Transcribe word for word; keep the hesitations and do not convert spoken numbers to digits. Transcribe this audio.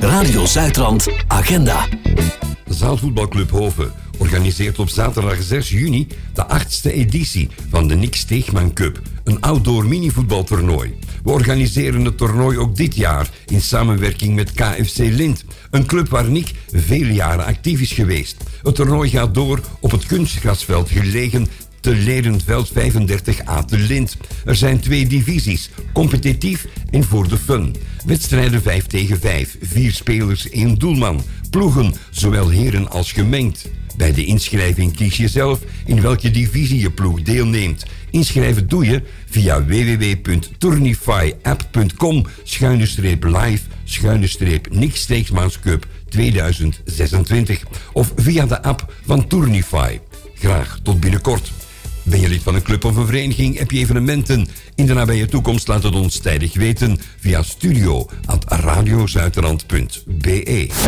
Radio Zuidrand Agenda. Zaalvoetbalclub Hoven organiseert op zaterdag zes juni de achtste editie van de Nick Steegman Cup, een outdoor minivoetbaltoernooi. We organiseren het toernooi ook dit jaar in samenwerking met K F C Lint, een club waar Nick vele jaren actief is geweest. Het toernooi gaat door op het kunstgrasveld gelegen te Lerenveld vijfendertig A te Lint. Er zijn twee divisies, competitief en voor de fun. Wedstrijden vijf tegen vijf, vier spelers, één doelman. Ploegen, zowel heren als gemengd. Bij de inschrijving kies je zelf in welke divisie je ploeg deelneemt. Inschrijven doe je via w w w punt tournifyapp punt com schuine streep live schuine streep Nick Steegmans Cup tweeduizend zesentwintig of via de app van Tournify. Graag tot binnenkort. Ben je lid van een club of een vereniging? Heb je evenementen in de nabije toekomst? Laat het ons tijdig weten via studio at radiozuiderland punt b e.